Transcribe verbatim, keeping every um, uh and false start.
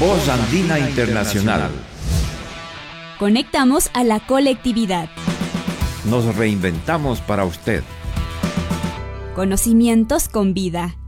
Voz Andina Internacional. Conectamos a la colectividad. Nos reinventamos para usted. Conocimientos con vida.